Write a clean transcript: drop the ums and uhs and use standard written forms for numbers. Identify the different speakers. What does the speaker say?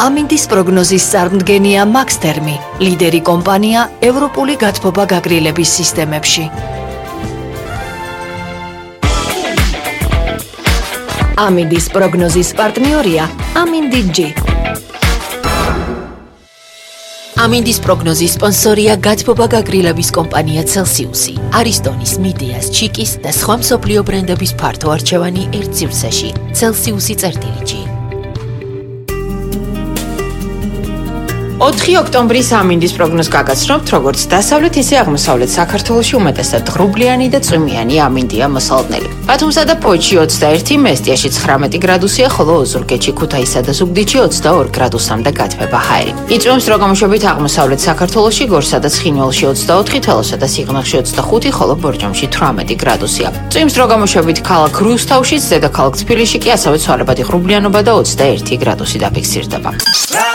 Speaker 1: ამინდის პროგნოზის წარმდგენია მაქსთერმი, ლიდერი კომპანია ევროპული გათბობა გაგრილების სისტემებში. ამინდის პროგნოზის პარტნიორია ამინდი G. ამინდის პროგნოზის სპონსორია გათბობა გაგრილების კომპანია Celsius-ი, არისტონის, მიდეას, ჩიკის და სხვა მსოფლიო ბრენდების ფართო არჩევანი ერთ სივრცეში. Celsius-ი წერტილი.
Speaker 2: 4 ოქტომბრის ამინდის პროგნოზს გაგაცნობთ, როგორც დასავლეთ, ისე აღმოსავლეთ საქართველოში უმეტესად ღრუბლიანი და წვიმიანი ამინდია მოსალოდნელი. ბათუმსა და ფოთში 21, მესტიაში 19 გრადუსია, ხოლო ოზურგეთში, ქუთაისსა და ზუგდიდში 22 გრადუსამდე გათბება ჰაერი. იწვევს დრო გამოშვებით აღმოსავლეთ საქართველოში, გორსა და ცხინვალში 24, თელავსა და სიღნაღში 25, ხოლო ბორჯომში 18 გრადუსია. წვიმს დრო გამოშვებით ქალაქ რუსთავშიც, დედაქალაქ თბილისში კი ასევე ცვალებადი ღრუბლიანობა და 21 გრადუსი დაფიქსირდება.